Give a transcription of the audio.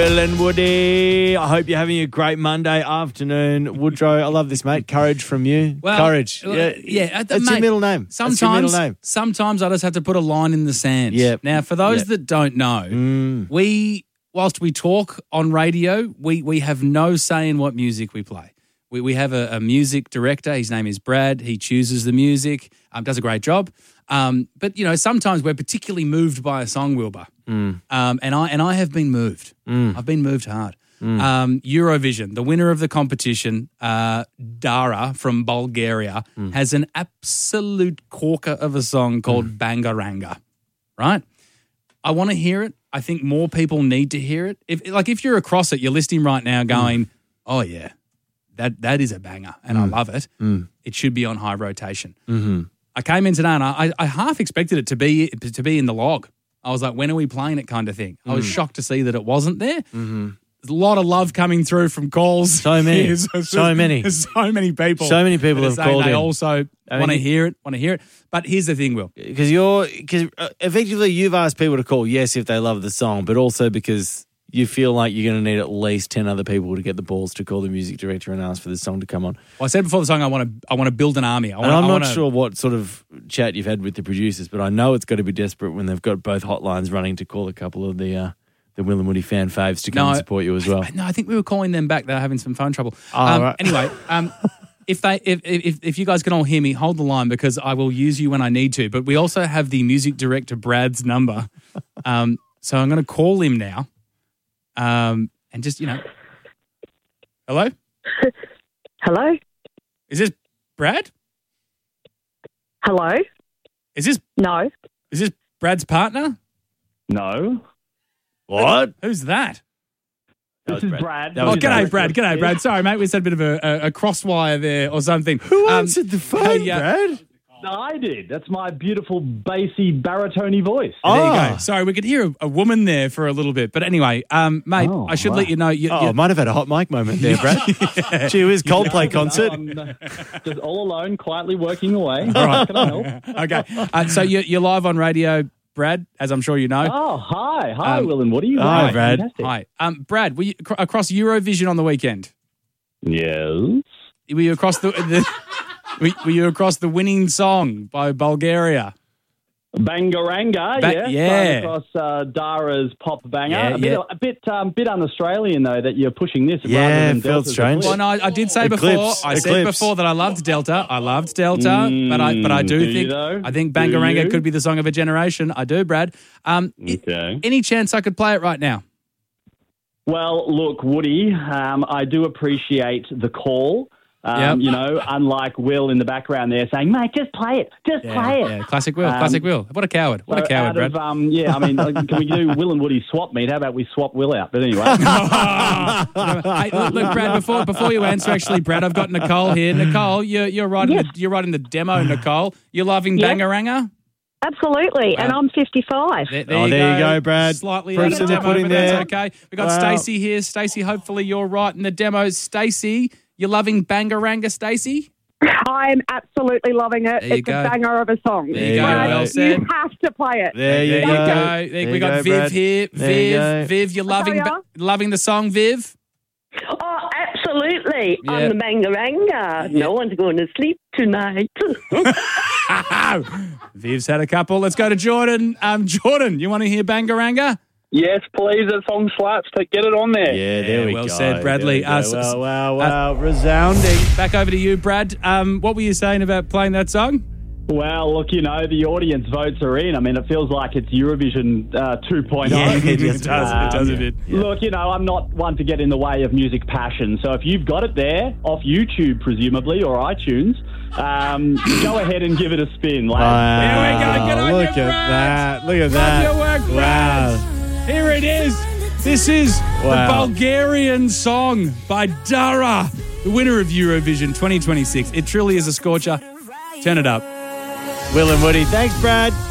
Will and Woody, I hope you're having a great Monday afternoon. Woodrow, I love this, mate. Courage from you. Well, Courage. Yeah. That's your middle name. Sometimes I just have to put a line in the sand. Yep. Now, for those that don't know, whilst we talk on radio, we have no say in what music we play. We have a music director. His name is Brad. He chooses the music, does a great job. But, you know, sometimes we're particularly moved by a song, Wilbur. And I have been moved. I've been moved hard. Eurovision, the winner of the competition, Dara from Bulgaria, has an absolute corker of a song called Bangaranga, right? I want to hear it. I think more people need to hear it. If you're across it, you're listening right now going, oh, yeah, that is a banger and I love it. It should be on high rotation. I came in today and I half expected it to be in the log. I was like, when are we playing it kind of thing. I was shocked to see that it wasn't there. There's a lot of love coming through from calls. So many. So many people. So many people have called They in. also want to hear it. But here's the thing, Will. Because effectively you've asked people to call, yes, if they love the song, but also because you feel like you're going to need at least 10 other people to get the balls to call the music director and ask for this song to come on. Well, I said before the song, I want to build an army. I'm not sure what sort of chat you've had with the producers, but I know it's got to be desperate when they've got both hotlines running to call a couple of the Will and Woody fan faves to come and support you as well. No, I think we were calling them back. They were having some phone trouble. Right. Anyway, if you guys can all hear me, hold the line because I will use you when I need to. But we also have the music director Brad's number, so I'm going to call him now. And just, hello? Hello? Is this Brad? Hello? Is this Brad's partner? No. What? Who's that? This is Brad. G'day, Brad. G'day, Brad. Sorry, mate. We said a bit of a crosswire there or something. Who answered the phone, Brad? I did. That's my beautiful, bassy, baritone voice. There you go. Sorry, we could hear a woman there for a little bit. But anyway, mate, I should let you know. I might have had a hot mic moment there, Brad. Gee whiz, Coldplay concert. I'm just all alone, quietly working away. All right. Can I help? Okay. So you're live on radio, Brad, as I'm sure you know. Oh, hi. Hi, Will and Woody. Hi, Brad. Fantastic. Hi. Brad, were you across Eurovision on the weekend? Yes. Were you across were you across the winning song by Bulgaria? Bangaranga, yeah. Across Dara's pop banger. A bit un-Australian, though, that you're pushing this. rather than felt Delta's strange. Well, no, I did say said before that I loved Delta. but I do think I think Bangaranga could be the song of a generation. I do, Brad. Okay. Any chance I could play it right now? Well, look, Woody, I do appreciate the call. Unlike Will in the background there saying, mate, just play it. Play it. Yeah, classic Will. Classic Will. What a coward. What a coward, Brad. Can we do Will and Woody swap meet? How about we swap Will out? But anyway. Hey, look, Brad, before you answer, actually, Brad, I've got Nicole here. Nicole, you're writing the demo, Nicole. You're loving Bangaranga? Absolutely, and I'm 55. There you go, Brad. Slightly Proofs over the in the demo, pudding but there. that's okay. We've got Stacey here. Stacey, hopefully you're right in the demo. Stacey, you're loving Bangaranga, Stacey? I'm absolutely loving it. There you It's go. a banger of a song. There you go. Brad, Well said. You have to play it. There you go. We got Viv Brad. here. There you go. Viv, you're loving the song, Viv? Oh, absolutely. Yeah. On the Bangaranga. No one's going to sleep tonight. Viv's had a couple. Let's go to Jordan. Jordan, you want to hear Bangaranga? Yes, please. That song slaps. Get it on there. Yeah, there we go. Well said, Bradley. There we go. Wow. Resounding. Back over to you, Brad. What were you saying about playing that song? Well, look, the audience votes are in. I mean, it feels like it's Eurovision 2.0. Yeah, it does. It does a bit. Yeah. Look, I'm not one to get in the way of music passion. So if you've got it there, off YouTube presumably, or iTunes, go ahead and give it a spin. Wow. Here we go. Get on Look your at that. Look at Love that. your work, Brad. Wow. Here it is. This is the Bulgarian song by Dara, the winner of Eurovision 2026. It truly is a scorcher. Turn it up. Will and Woody. Thanks, Brad.